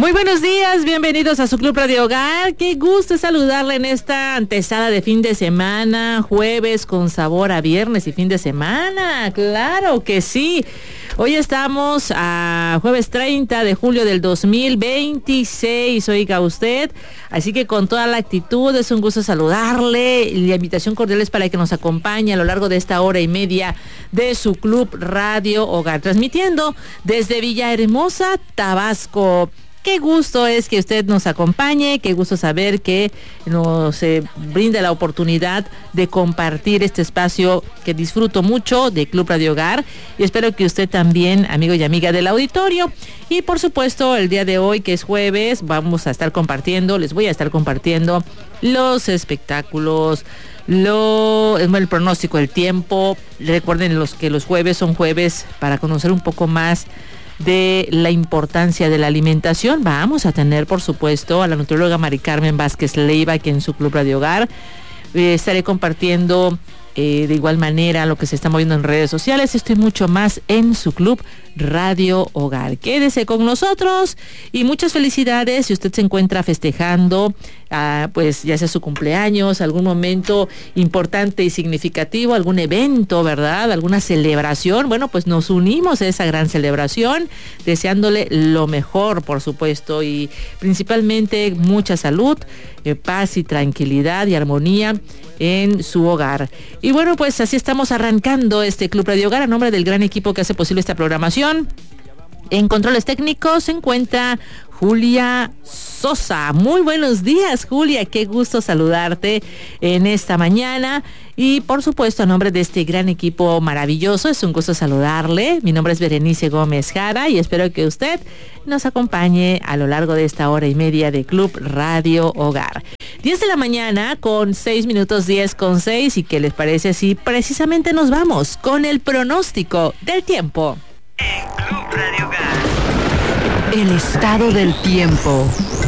Muy buenos días, bienvenidos a su Club Radio Hogar. Qué gusto saludarle en esta antesala de fin de semana, jueves con sabor a viernes y fin de semana. Claro que sí. Hoy estamos a jueves 30 de julio del 2026, oiga usted. Así que con toda la actitud, es un gusto saludarle. La invitación cordial es para que nos acompañe a lo largo de esta hora y media de su Club Radio Hogar, transmitiendo desde Villahermosa, Tabasco. Qué gusto es que usted nos acompañe, qué gusto saber que nos brinda la oportunidad de compartir este espacio que disfruto mucho de Club Radio Hogar, y espero que usted también, amigo y amiga del auditorio. Y por supuesto, el día de hoy, que es jueves, les voy a estar compartiendo los espectáculos, el pronóstico del tiempo. Recuerden que los jueves son jueves para conocer un poco más de la importancia de la alimentación. Vamos a tener, por supuesto, a la nutrióloga Mari Carmen Vázquez Leiva aquí en su Club Radio Hogar. Estaré compartiendo de igual manera lo que se está moviendo en redes sociales. Estoy mucho más en su Club Radio Hogar. Quédese con nosotros y muchas felicidades si usted se encuentra festejando, pues ya sea su cumpleaños, algún momento importante y significativo, algún evento, ¿verdad? Alguna celebración. Bueno, pues nos unimos a esa gran celebración, deseándole lo mejor, por supuesto, y principalmente mucha salud, paz y tranquilidad y armonía en su hogar. Y bueno, pues así estamos arrancando este Club Radio Hogar a nombre del gran equipo que hace posible esta programación. En controles técnicos se encuentra Julia Sosa. Muy buenos días, Julia, qué gusto saludarte en esta mañana. Y por supuesto, a nombre de este gran equipo maravilloso, es un gusto saludarle. Mi nombre es Berenice Gómez Jara y espero que usted nos acompañe a lo largo de esta hora y media de Club Radio Hogar. 10 de la mañana con 6 minutos, 10:06. ¿Y qué les parece si precisamente nos vamos con el pronóstico del tiempo? En Club Radio Hogar, el estado del tiempo.